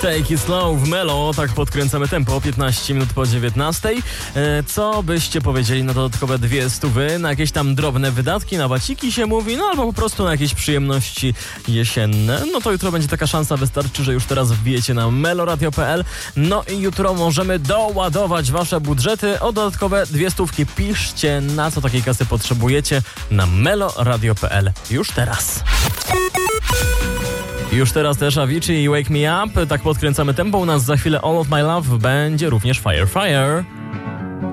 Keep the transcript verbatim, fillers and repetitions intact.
Take it slow w Melo, tak podkręcamy tempo, piętnaście minut po dziewiętnastej. Co byście powiedzieli na dodatkowe dwie stówy, na jakieś tam drobne wydatki, na waciki się mówi, no albo po prostu na jakieś przyjemności jesienne? No to jutro będzie taka szansa, wystarczy, że już teraz wbijecie na meloradio kropka p l. No i jutro możemy doładować wasze budżety o dodatkowe dwie stówki. Piszcie, na co takiej kasy potrzebujecie na meloradio kropka p l. Już teraz. Już teraz też Avicii i Wake Me Up. Tak podkręcamy tempo. U nas za chwilę All of My Love będzie również Fire Fire.